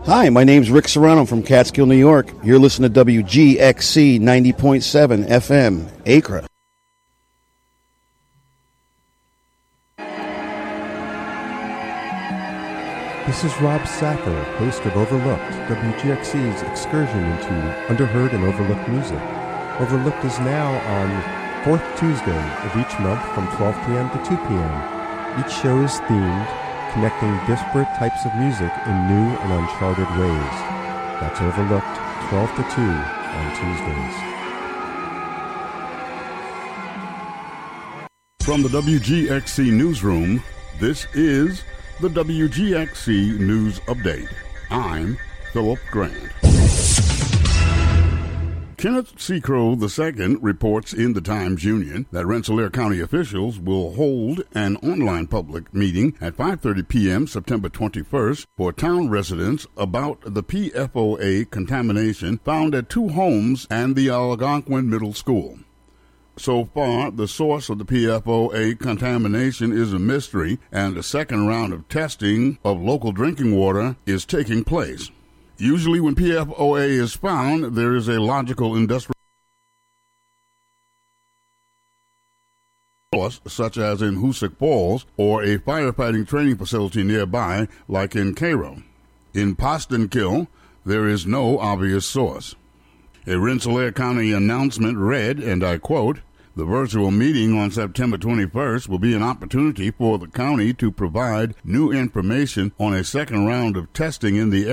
Hi, my name's Rick Serrano from Catskill, New York. You're listening to WGXC 90.7 FM, Acre. This is Rob Saffer, host of Overlooked, WGXC's excursion into underheard and overlooked music. Overlooked is now on fourth Tuesday of each month from 12 p.m. to 2 p.m. Each show is themed, connecting disparate types of music in new and uncharted ways. That's Overlooked, 12 to 2 on Tuesdays. From the WGXC Newsroom, this is the WGXC News Update. I'm Philip Grant. Kenneth Seacrow II reports in the Times-Union that Rensselaer County officials will hold an online public meeting at 5:30 p.m. September 21st for town residents about the PFOA contamination found at two homes and the Algonquin Middle School. So far, the source of the PFOA contamination is a mystery, and a second round of testing of local drinking water is taking place. Usually when PFOA is found, there is a logical industrial source, such as in Hoosick Falls, or a firefighting training facility nearby, like in Cairo. In Postenkill, there is no obvious source. A Rensselaer County announcement read, and I quote, "The virtual meeting on September 21st will be an opportunity for the county to provide new information on a second round of testing in the